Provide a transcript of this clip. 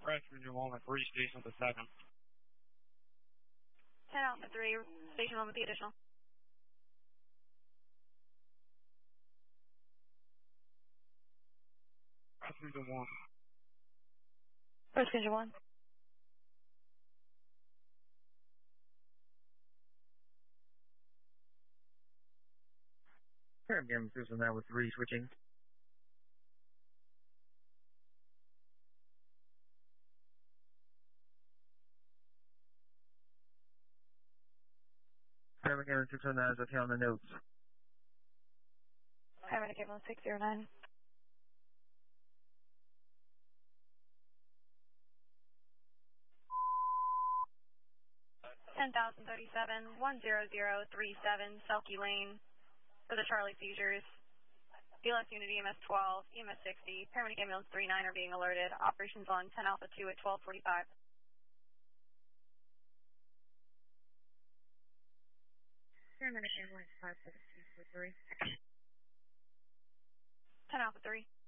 Passenger 1 with 3, station with 7. 10 Alpha 3, station 1 with the additional. Passenger 1. Passenger 1. Again, Susan now with 3 switching. Again, 609 is okay on the notes. Hammer to Cable 609. 10,037, 10037, Selkie Lane for the Charlie seizures. BLS unit EMS 12, EMS 60, paramedic ambulance 39 are being alerted. Operations on 10 Alpha 2 at 12:45. Paramedic ambulance 57643. 10 Alpha 3.